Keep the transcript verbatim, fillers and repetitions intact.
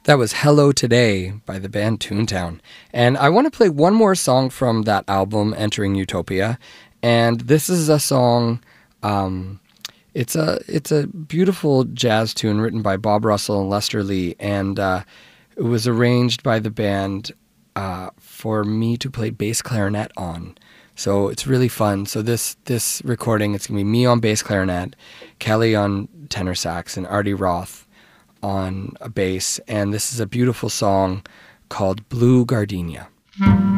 That was Hello Today by the band Toontown. And I want to play one more song from that album, Entering Utopia. And this is a song, um, it's a it's a beautiful jazz tune written by Bob Russell and Lester Lee. And uh, it was arranged by the band uh, for me to play bass clarinet on. So it's really fun. So this this recording, it's going to be me on bass clarinet, Kelly on tenor sax, and Artie Roth on a bass, and this is a beautiful song called Blue Gardenia.